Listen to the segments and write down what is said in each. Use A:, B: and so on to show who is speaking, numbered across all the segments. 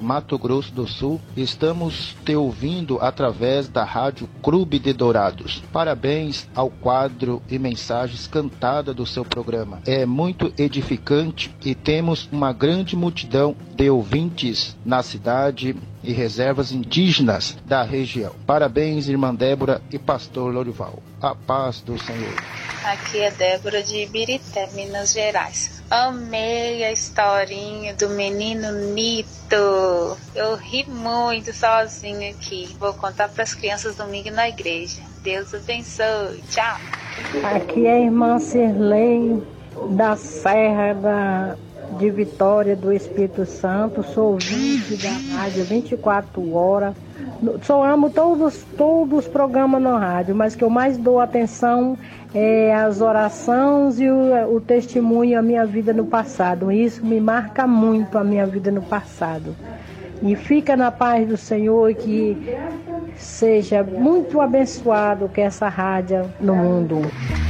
A: Mato Grosso do Sul. Estamos te ouvindo através da Rádio Clube de Dourados. Parabéns ao quadro e mensagens cantadas do seu programa. É muito edificante e temos uma grande multidão de ouvintes na cidade e reservas indígenas da região. Parabéns, irmã Débora e pastor Lorival. A paz do Senhor.
B: Aqui é Débora de Ibirité, Minas Gerais. Amei a historinha do menino Nito. Eu ri muito sozinha aqui. Vou contar para as crianças domingo na igreja. Deus abençoe. Tchau.
C: Aqui é a irmã Cirlei da Serra de Vitória do Espírito Santo. Sou ouvinte da rádio 24 horas. Só amo todos os programas na rádio, mas que eu mais dou atenção é as orações e o testemunho, a minha vida no passado. Isso me marca muito, a minha vida no passado. E fica na paz do Senhor e que seja muito abençoado que essa rádio no mundo.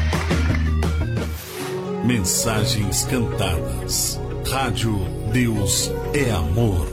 D: Mensagens cantadas. Rádio Deus é Amor.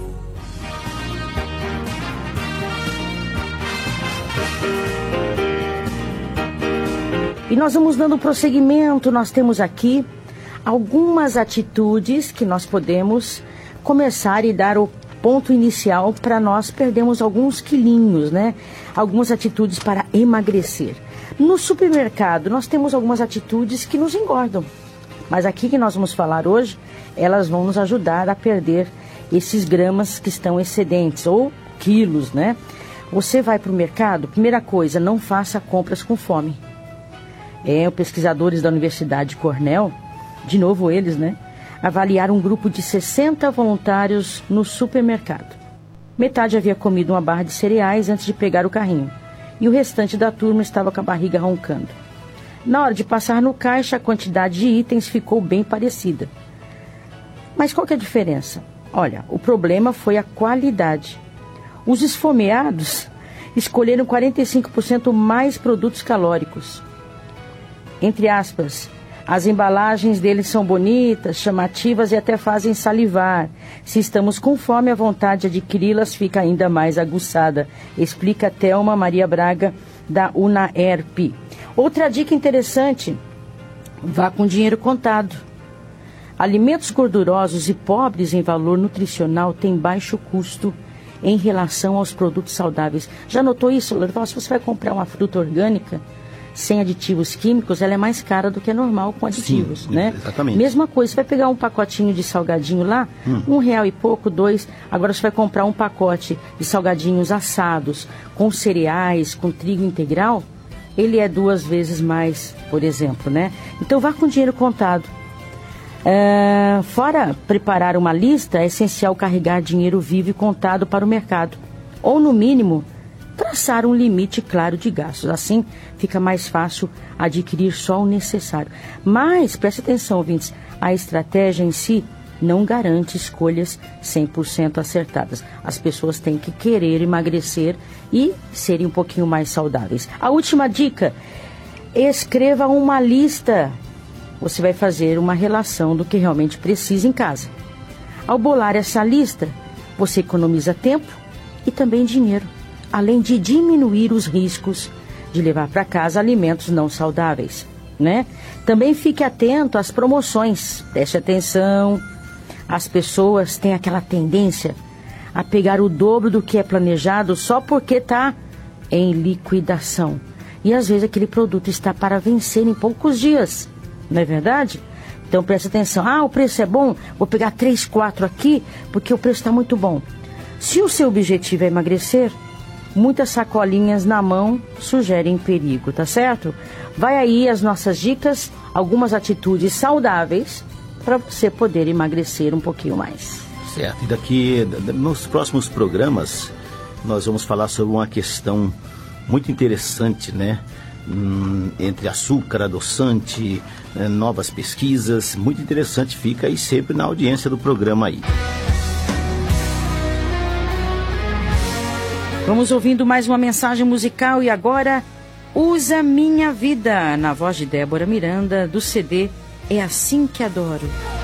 E: E nós vamos dando prosseguimento. Nós temos aqui algumas atitudes que nós podemos começar e dar o ponto inicial para nós perdermos alguns quilinhos, né? Algumas atitudes para emagrecer. No supermercado, nós temos algumas atitudes que nos engordam. Mas aqui que nós vamos falar hoje, elas vão nos ajudar a perder esses gramas que estão excedentes, ou quilos, né? Você vai para o mercado, primeira coisa, não faça compras com fome. Os pesquisadores da Universidade de Cornell, de novo eles, né? Avaliaram um grupo de 60 voluntários no supermercado. Metade havia comido uma barra de cereais antes de pegar o carrinho. E o restante da turma estava com a barriga roncando. Na hora de passar no caixa, a quantidade de itens ficou bem parecida. Mas qual que é a diferença? Olha, o problema foi a qualidade. Os esfomeados escolheram 45% mais produtos calóricos. Entre aspas, as embalagens deles são bonitas, chamativas e até fazem salivar. Se estamos com fome, a vontade de adquiri-las fica ainda mais aguçada, explica Thelma Maria Braga, da UNAERP. Outra dica interessante, vá com dinheiro contado. Alimentos gordurosos e pobres em valor nutricional têm baixo custo em relação aos produtos saudáveis. Já notou isso? Se você vai comprar uma fruta orgânica sem aditivos químicos, ela é mais cara do que a normal com aditivos. Sim, né? Exatamente. Mesma coisa, você vai pegar um pacotinho de salgadinho lá, R$1 e pouco, R$2. Agora você vai comprar um pacote de salgadinhos assados, com cereais, com trigo integral, ele é 2 vezes mais, por exemplo, né? Então vá com dinheiro contado. Fora preparar uma lista, é essencial carregar dinheiro vivo e contado para o mercado. Ou, no mínimo, traçar um limite claro de gastos. Assim, fica mais fácil adquirir só o necessário. Mas, preste atenção, ouvintes, a estratégia em si não garante escolhas 100% acertadas. As pessoas têm que querer emagrecer e serem um pouquinho mais saudáveis. A última dica, escreva uma lista. Você vai fazer uma relação do que realmente precisa em casa. Ao bolar essa lista, você economiza tempo e também dinheiro, além de diminuir os riscos de levar para casa alimentos não saudáveis, né? Também fique atento às promoções, preste atenção. As pessoas têm aquela tendência a pegar o dobro do que é planejado só porque está em liquidação. E às vezes aquele produto está para vencer em poucos dias, não é verdade? Então preste atenção, o preço é bom, vou pegar 3, 4 aqui porque o preço está muito bom. Se o seu objetivo é emagrecer, muitas sacolinhas na mão sugerem perigo, tá certo? Vai aí as nossas dicas, algumas atitudes saudáveis para você poder emagrecer um pouquinho mais.
F: Certo, e daqui, nos próximos programas, nós vamos falar sobre uma questão muito interessante, né? Entre açúcar, adoçante, novas pesquisas, muito interessante, fica aí sempre na audiência do programa aí.
E: Vamos ouvindo mais uma mensagem musical e agora, Usa Minha Vida, na voz de Débora Miranda, do CD É Assim Que Adoro.